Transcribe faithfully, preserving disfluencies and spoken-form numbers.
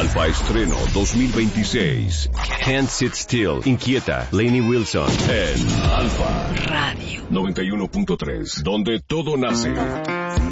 Alfa Estreno dos mil veintiséis. Can't Sit Still, Inquieta, Lainey Wilson. En Alfa Radio noventa y uno punto tres, donde todo nace.